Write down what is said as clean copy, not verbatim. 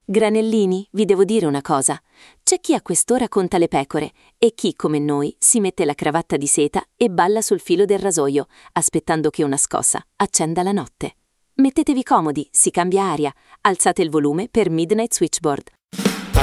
Granellini, vi devo dire una cosa. C'è chi a quest'ora conta le pecore e chi, come noi, si mette la cravatta di seta e balla sul filo del rasoio, aspettando che una scossa accenda la notte. Mettetevi comodi, si cambia aria, alzate il volume per Midnight Switchboard.